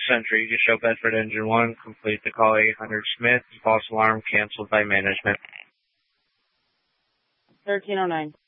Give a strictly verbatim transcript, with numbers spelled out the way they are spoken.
Century to show Bedford Engine one. Complete the call eight hundred Smith. False alarm canceled by management. thirteen oh nine.